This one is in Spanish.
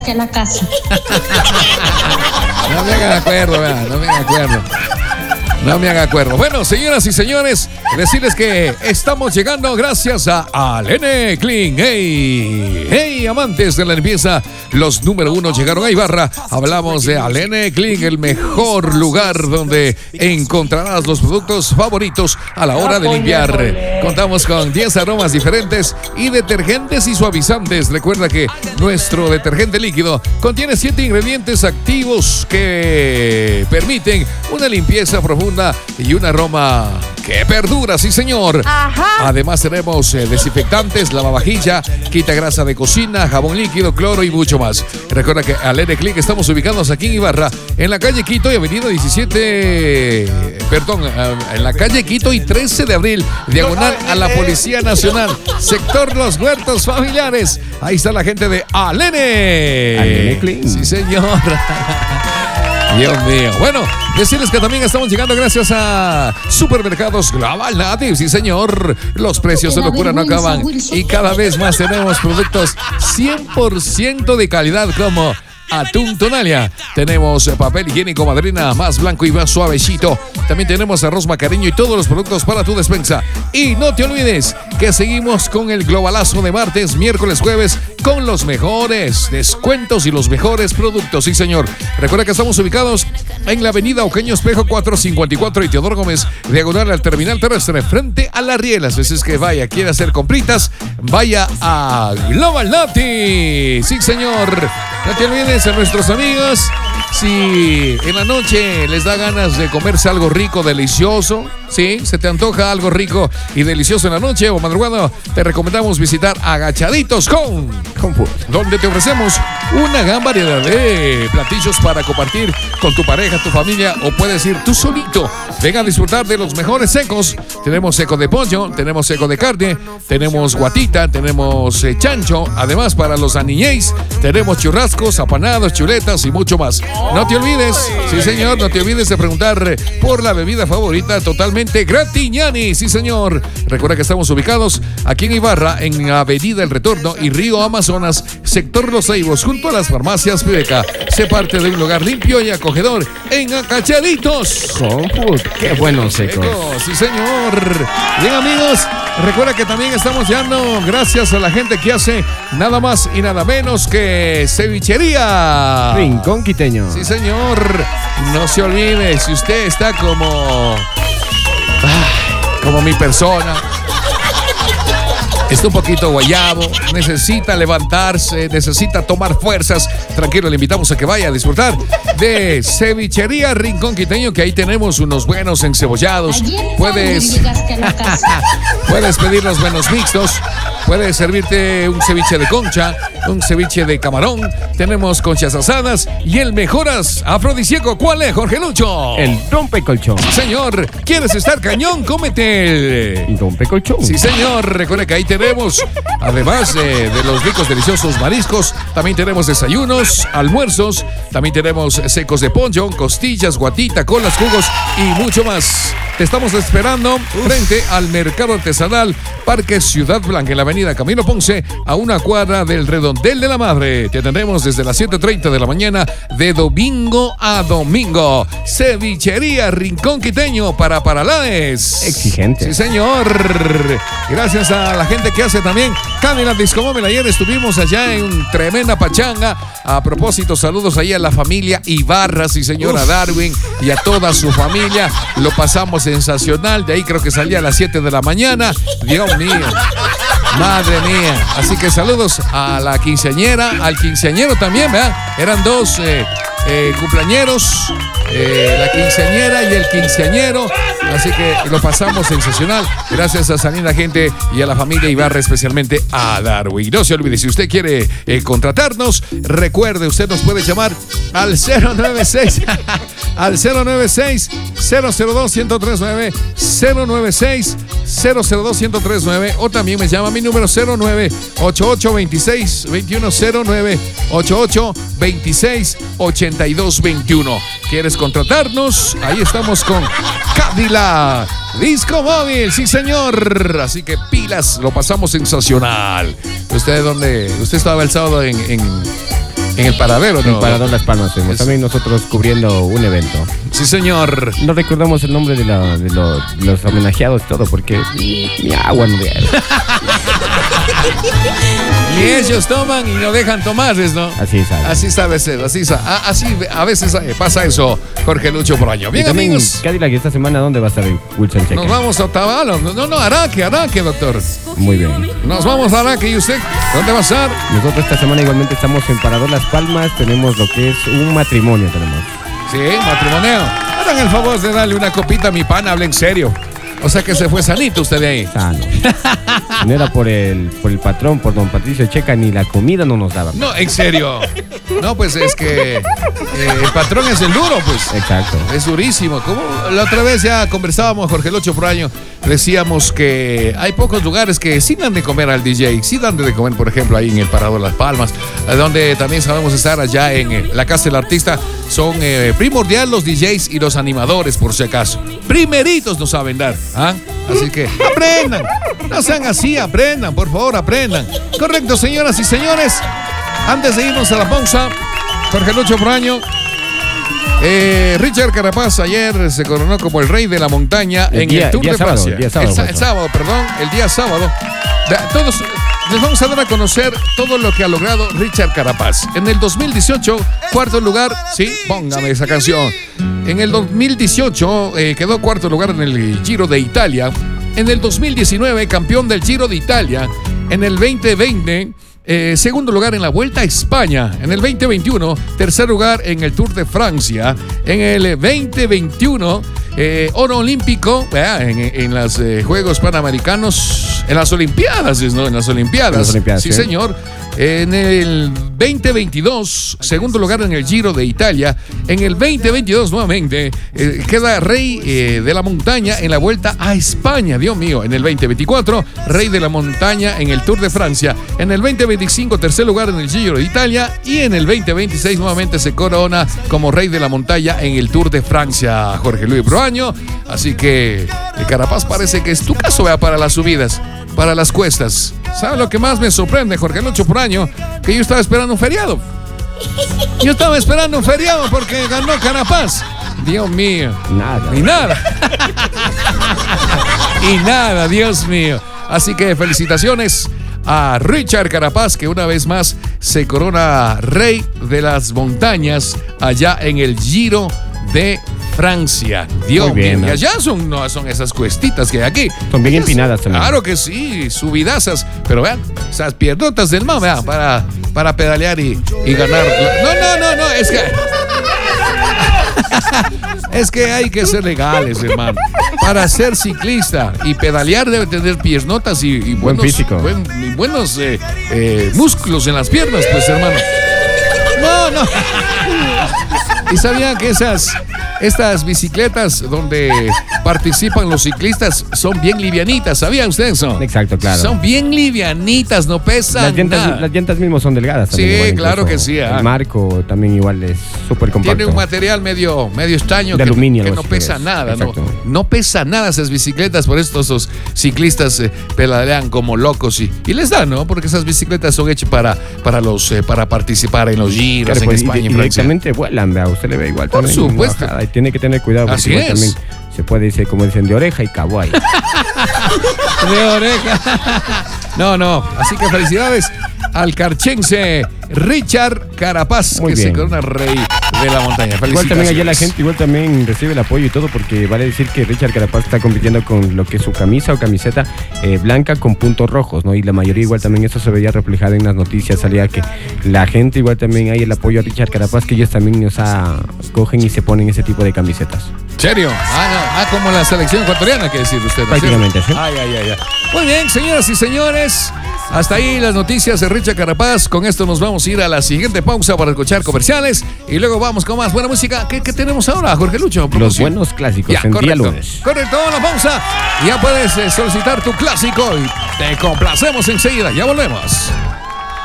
que la casa. No me hagan acuerdo, ¿verdad? No me hagan acuerdo. No me hagan acuerdo. Bueno, señoras y señores, decirles que estamos llegando gracias a Alene Clean. ¡Hey! ¡Hey, amantes de la limpieza! Los número uno llegaron a Ibarra. Hablamos de Alene Clean, el mejor lugar donde encontrarás los productos favoritos a la hora de limpiar. Contamos con 10 aromas diferentes y detergentes y suavizantes. Recuerda que nuestro detergente líquido contiene 7 ingredientes activos que permiten una limpieza profunda y un aroma que perdura, sí señor. Ajá. Además tenemos desinfectantes, lavavajilla, quita grasa de cocina, jabón líquido, cloro y mucho más. Recuerda que Alene Clean estamos ubicados aquí en Ibarra, en la calle Quito y avenida 17, en la calle Quito y 13 de abril, diagonal a la Policía Nacional, sector Los Huertos Familiares. Ahí está la gente de Alene. Alene Clean. Sí señor. Dios mío. Bueno, decirles que también estamos llegando gracias a Supermercados Global Native. Sí, señor. Los precios de locura no acaban. Y cada vez más tenemos productos 100% de calidad como atún Tonalia. Tenemos papel higiénico Madrina más blanco y más suavecito. También tenemos arroz macareño y todos los productos para tu despensa. Y no te olvides que seguimos con el globalazo de martes, miércoles, jueves con los mejores descuentos y los mejores productos. Sí, señor. Recuerda que estamos ubicados en la avenida Oqueño Espejo 454 y Teodoro Gómez, diagonal al terminal terrestre, frente a la Riel. Las veces que vaya, quiere hacer compritas, vaya a Global Nati. Sí, señor. No te olvides a nuestros amigos, si en la noche les da ganas de comerse algo rico, delicioso, ¿sí? Se te antoja algo rico y delicioso en la noche o madrugada, te recomendamos visitar Agachaditos con Food, donde te ofrecemos una gran variedad de platillos para compartir con tu pareja, tu familia o puedes ir tú solito. Venga a disfrutar de los mejores secos. Tenemos seco de pollo, tenemos seco de carne, tenemos guatita, tenemos chancho. Además, para los aniñéis, tenemos churrascos, apanados, chuletas y mucho más. No te olvides, sí señor, no te olvides de preguntar por la bebida favorita totalmente gratiñani, sí señor. Recuerda que estamos ubicados aquí en Ibarra, en Avenida El Retorno y Río Amazonas, sector Los Ceibos, junto a las farmacias Pibeca. Sé parte de un lugar limpio y acogedor en Agachaditos con Food. Qué buenos secos. Sí señor. Bien amigos, recuerda que también estamos llegando gracias a la gente que hace nada más y nada menos que cevichería Rincón Quiteño. Sí señor. No se olvide, si usted está como mi persona, está un poquito guayabo, necesita levantarse, necesita tomar fuerzas, tranquilo, le invitamos a que vaya a disfrutar de Cevichería Rincón Quiteño, que ahí tenemos unos buenos encebollados. Puedes pedir los buenos mixtos, puedes servirte un ceviche de concha, un ceviche de camarón, tenemos conchas asadas y el mejoras afrodisíaco. ¿Cuál es, Jorge Lucho? El rompecolchón. Sí, señor. ¿Quieres estar cañón? Cómete el rompecolchón. Sí, señor. Recuerda que ahí tenemos, además de los ricos, deliciosos mariscos, también tenemos desayunos, almuerzos, también tenemos secos de pollo, costillas, guatita, colas, jugos y mucho más. Te estamos esperando frente al Mercado Artesanal Parque Ciudad Blanca, en la avenida Camino Ponce, a una cuadra del Redondel de la Madre. Te atendemos desde las 7:30 de la mañana de domingo a domingo. Cevichería Rincón Quiteño para Paralaes. Exigente. Sí, señor. Gracias a la gente que hace también Cadillac Disco Móvil. Ayer estuvimos allá en tremenda pachanga. A propósito, saludos ahí a la familia Ibarra, sí señor, a Darwin y a toda su familia. Lo pasamos sensacional. De ahí creo que salía a las 7 de la mañana. Dios mío. Madre mía. Así que saludos a la quinceañera, al quinceañero también, ¿verdad? Eran dos cumpleañeros, la quinceañera y el quinceañero. Así que lo pasamos sensacional. Gracias a esa linda gente y a la familia Ibarra, especialmente a Darwin. No se olvide, si usted quiere contratarnos, recuerde, usted nos puede llamar al 096 al 096-002-1039, 096-002-1039, o también me llama a mi número 09-8826-2109, 8826-8221. ¿Quieres contratarnos? Ahí estamos con Cadillac Disco Móvil, sí señor. Así que pilas, lo pasamos sensacional. ¿Usted dónde? ¿Usted estaba el sábado en En el Paradero, ¿no? En Parador Las Palmas estuvimos. También nosotros cubriendo un evento. Sí, señor. No recordamos el nombre de los homenajeados y todo, porque ni agua no había. Ni ellos toman y no dejan tomar, ¿no? Así sabe. Así sabe ser, así a veces pasa eso, Jorge Lucho Proaño. Bien, Y también, amigos. Cadillac, esta semana, ¿dónde va a estar Wilson Checa? Nos vamos a Otavalo. No, Araque, doctor. Muy bien. Nos vamos a Araque. ¿Y usted? ¿Dónde va a estar? Nosotros esta semana igualmente estamos en Parador Las Palmas. Tenemos lo que es un matrimonio, tenemos. Sí, matrimonio. Hagan el favor de darle una copita a mi pana, hable en serio. O sea que se fue sanito usted de ahí. Sano. No era por el patrón, por don Patricio Checa, ni la comida no nos daba. No, en serio. No, pues es que el patrón es el duro, pues. Exacto. Es durísimo. Como la otra vez ya conversábamos, Jorge Lucho Proaño, decíamos que hay pocos lugares que sí dan de comer al DJ, sí dan de comer, por ejemplo, ahí en el Parador Las Palmas, donde también sabemos estar allá en la Casa del Artista. Son primordial los DJs y los animadores, por si acaso. Primeritos nos saben dar. ¿Ah? Así que aprendan, no sean así, aprendan, por favor, aprendan. Correcto, señoras y señores. Antes de irnos a la pausa, Jorge Lucho Proaño, Richard Carapaz ayer se coronó como el rey de la montaña en el Tour de Francia. El día sábado. Todos les vamos a dar a conocer todo lo que ha logrado Richard Carapaz. En el 2018, cuarto lugar, sí, póngame esa canción. En el 2018 quedó cuarto lugar en el Giro de Italia. En el 2019, campeón del Giro de Italia. En el 2020, segundo lugar en la Vuelta a España. En el 2021, tercer lugar en el Tour de Francia. En el 2021, oro olímpico en los Juegos Panamericanos, en las Olimpiadas, ¿no? En las Olimpiadas. Sí, señor. En el 2022, segundo lugar en el Giro de Italia. En el 2022, nuevamente, queda rey de la montaña en la Vuelta a España. Dios mío. En el 2024, rey de la montaña en el Tour de Francia. En el 2025, tercer lugar en el Giro de Italia. Y en el 2026, nuevamente se corona como rey de la montaña en el Tour de Francia, Jorge Luis Proaño. Así que el Carapaz parece que es tu caso, vea, para las subidas, para las cuestas. ¿Sabe lo que más me sorprende, Jorge Lucho Proaño? Que yo estaba esperando un feriado. Yo estaba esperando un feriado porque ganó Carapaz. Dios mío. Nada. Y nada. Y nada, Dios mío. Así que felicitaciones a Richard Carapaz, que una vez más se corona rey de las montañas allá en el Giro de Francia. Dios mío. Y allá no son esas cuestitas que hay aquí. Son bien empinadas también. Claro que sí, subidazas. Pero vean, esas piernotas del mar, vean, para pedalear y ganar. No, es que... Es que hay que ser legales, hermano. Para ser ciclista y pedalear debe tener piernotas y buen físico. Buenos músculos en las piernas, pues, hermano. No. ¿Y sabían que estas bicicletas donde participan los ciclistas son bien livianitas? ¿Sabían ustedes eso? Exacto, claro. Son bien livianitas, no pesan nada. Las llantas mismas son delgadas también. Sí, claro que sí. El marco también igual es súper compacto. Tiene un material medio extraño de aluminio, que no pesa nada, ¿no? No pesa nada esas bicicletas, por eso esos ciclistas pedalean como locos y les da, ¿no? Porque esas bicicletas son hechas para participar en los giros, claro, en España y en Francia. Directamente vuelan, vea, usted le ve igual también. Por supuesto. Y tiene que tener cuidado porque así es. También se puede decir, como dicen, de oreja y cabo ahí. De oreja. No. Así que felicidades al carchense Richard Carapaz, muy que bien. Se corona rey de la montaña. Igual también allá la gente igual también recibe el apoyo y todo, porque vale decir que Richard Carapaz está compitiendo con lo que es su camisa o camiseta blanca con puntos rojos, ¿no? Y la mayoría igual también eso se veía reflejado en las noticias, salía que la gente igual también hay el apoyo a Richard Carapaz, que ellos también cogen y se ponen ese tipo de camisetas. ¿Serio? Como la selección ecuatoriana, que decir usted, ¿no? Prácticamente, sí. Ay. Muy bien, señoras y señores, hasta ahí las noticias de Richard Carapaz. Con esto nos vamos a ir a la siguiente pausa para escuchar comerciales y luego vamos con más buena música. ¿Qué tenemos ahora, Jorge Lucho? Los buenos clásicos en día lunes. Correcto, la pausa. Ya puedes solicitar tu clásico y te complacemos enseguida. Ya volvemos.